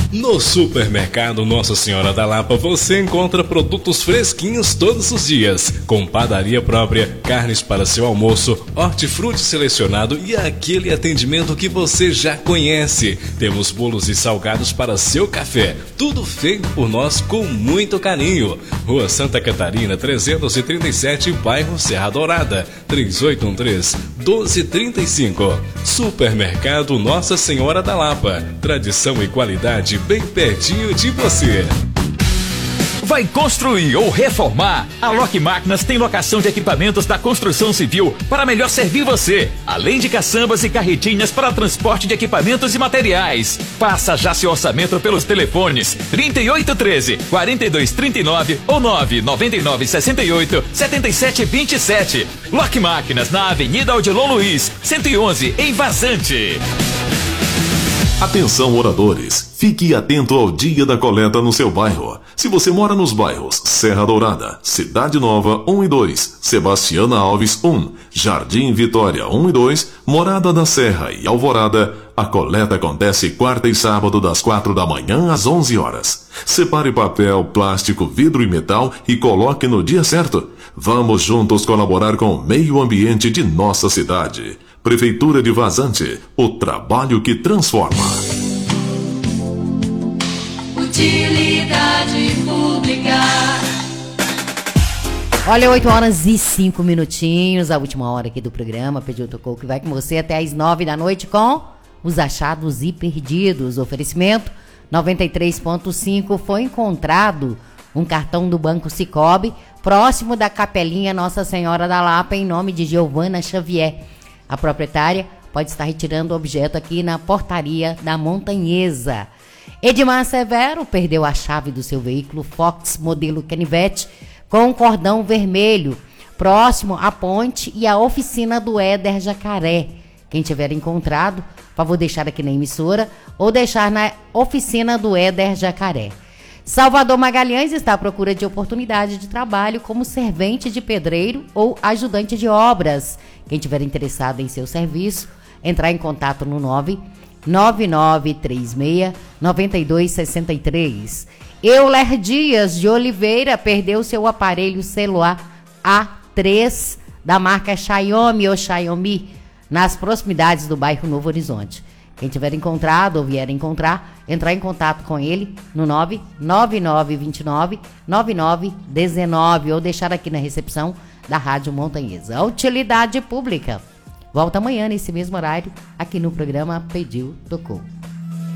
No Supermercado Nossa Senhora da Lapa você encontra produtos fresquinhos todos os dias, com padaria própria, carnes para seu almoço, hortifruti selecionado e aquele atendimento que você já conhece. Temos bolos e salgados para seu café, tudo feito por nós com muito carinho. Rua Santa Catarina 337, bairro Serra Dourada, 3813-1235. Supermercado Nossa Senhora da Lapa, tradição e qualidade bem pertinho de você. Vai construir ou reformar? A Lock Máquinas tem locação de equipamentos da construção civil para melhor servir você, além de caçambas e carretinhas para transporte de equipamentos e materiais. Faça já seu orçamento pelos telefones 3813-4239 ou 99968-7727. Lock Máquinas na Avenida Odilon Luiz, 111, em Vazante. Atenção, moradores, fique atento ao dia da coleta no seu bairro. Se você mora nos bairros Serra Dourada, Cidade Nova 1 e 2, Sebastiana Alves 1, Jardim Vitória 1 e 2, Morada da Serra e Alvorada, a coleta acontece quarta e sábado das 4 da manhã às 11 horas. Separe papel, plástico, vidro e metal e coloque no dia certo. Vamos juntos colaborar com o meio ambiente de nossa cidade. Prefeitura de Vazante, o trabalho que transforma. Utilidade pública. Olha, 8 horas e 5 minutinhos, a última hora aqui do programa. Pediu Tocou que vai com você até às 9 da noite com os achados e perdidos. Oferecimento 93.5. Foi encontrado um cartão do Banco Sicoob próximo da Capelinha Nossa Senhora da Lapa em nome de Giovana Xavier. A proprietária pode estar retirando o objeto aqui na portaria da Montanhesa. Edmar Severo perdeu a chave do seu veículo Fox modelo Canivete com um cordão vermelho, próximo à ponte e à oficina do Éder Jacaré. Quem tiver encontrado, por favor, deixar aqui na emissora ou deixar na oficina do Éder Jacaré. Salvador Magalhães está à procura de oportunidade de trabalho como servente de pedreiro ou ajudante de obras. Quem tiver interessado em seu serviço, entrar em contato no 99936-9263. Euler Dias de Oliveira perdeu seu aparelho celular A3 da marca Xiaomi ou Xiaomi nas proximidades do bairro Novo Horizonte. Quem tiver encontrado ou vier encontrar, entrar em contato com ele no 99929-9919 ou deixar aqui na recepção da Rádio Montanhesa. A utilidade pública. Volta amanhã nesse mesmo horário, aqui no programa Pediu, Tocou.